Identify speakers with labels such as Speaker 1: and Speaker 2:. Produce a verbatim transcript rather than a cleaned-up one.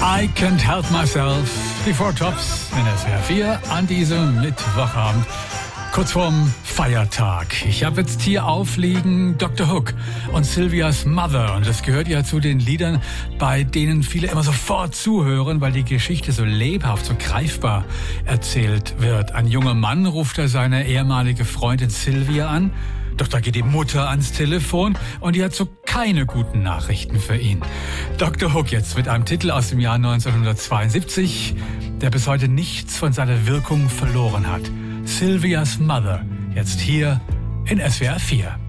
Speaker 1: I Can't Help Myself, die Four Tops in S W R vier an diesem Mittwochabend, kurz vorm Feiertag. Ich habe jetzt hier aufliegen Doktor Hook und Sylvia's Mother, und das gehört ja zu den Liedern, bei denen viele immer sofort zuhören, weil die Geschichte so lebhaft, so greifbar erzählt wird. Ein junger Mann ruft da seine ehemalige Freundin Sylvia an, doch da geht die Mutter ans Telefon und die hat so keine guten Nachrichten für ihn. Doktor Hook jetzt mit einem Titel aus dem Jahr neunzehnhundertzweiundsiebzig, der bis heute nichts von seiner Wirkung verloren hat. Sylvia's Mother, jetzt hier in S W R vier.